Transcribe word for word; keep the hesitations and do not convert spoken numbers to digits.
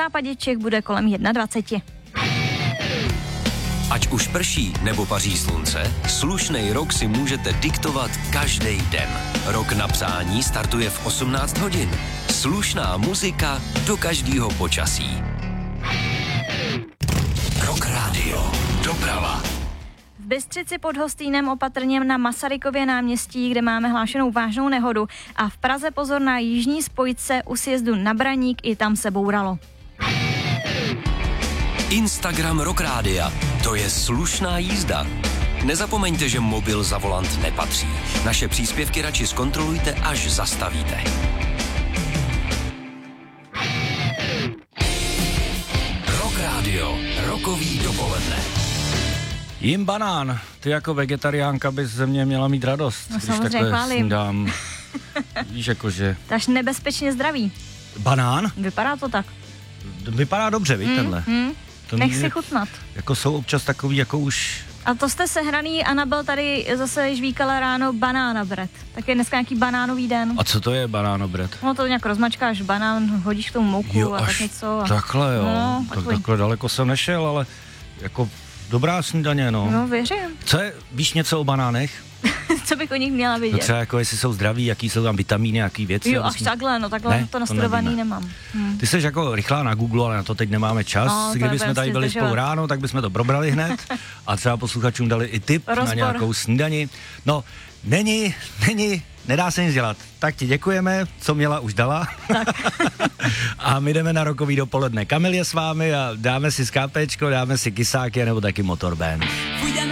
západě Čech bude kolem dvacet jedna. Ať už prší nebo paří slunce, slušnej rok si můžete diktovat každý den. Rok na přání startuje v osmnáct hodin. Slušná muzika do každého počasí. Rock Radio. Doprava. V Bystřici pod Hostýnem opatrně na Masarykově náměstí, kde máme hlášenou vážnou nehodu, a v Praze pozor na jižní spojce u sjezdu na Braník, i tam se bouralo. Instagram Rock Rádia. To je slušná jízda. Nezapomeňte, že mobil za volant nepatří. Naše příspěvky radši zkontrolujte, až zastavíte. Rock Radio. Rokový dopoledne. Jím banán. Ty jako vegetariánka bys ze mě měla mít radost. No, když samozřejmě chválím. Snídám. Víš, jakože... To až nebezpečně zdravý. Banán? Vypadá to tak. Vypadá dobře, víš, mm, tenhle. Mm. To Nech mě, si chutnat. Jako jsou občas takový, jako už... A to jste sehraný, Anabel tady zase žvíkala ráno banana bread. Tak je dneska nějaký banánový den. A co to je banano bread? No to nějak rozmačkáš banán, hodíš k tomu mouku Jo, a tak něco. A... takhle jo. No, tak, takhle daleko jsem nešel, ale jako dobrá snídaně, no. No, věřím. Co je, víš něco o banánech? Co bych o nich měla No vědět? třeba jako jestli jsou zdraví, jaký jsou tam vitamíny, jaký věci. Jo, až vlastně... takhle, no takhle ne, to nastudovaný to nemám. Hm. Ty jsi jako rychlá na Google, ale na to teď nemáme čas. No, Kdyby jsme tady byli spolu ráno, tak bychom to probrali hned a třeba posluchačům dali i tip Rozbor. na nějakou snídani. No, není, není, nedá se nic dělat. Tak ti děkujeme, co měla, už dala. Tak. A my jdeme na rokový dopoledne. Kamil je s vámi a dáme si skápečko, dáme si kysáky nebo taky motorband.